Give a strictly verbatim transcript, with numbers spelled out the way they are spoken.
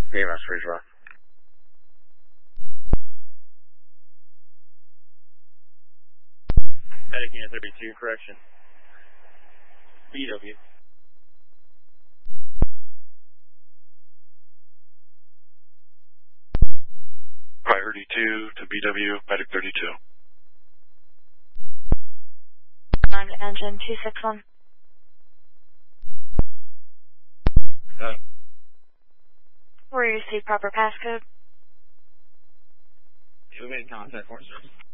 B M S Ridge Rock. Medic Unit thirty-two, correction. B W. Priority two to B W, Medic thirty-two. I'm engine two six one. Uh, Where you see proper passcode? we made contact for service.